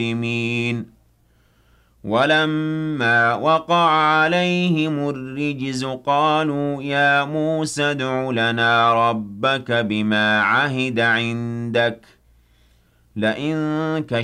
الظالمين ولما وقع عليهم الرجز قالوا يا موسى ادْعُ لنا ربك بما عهد عندك لئن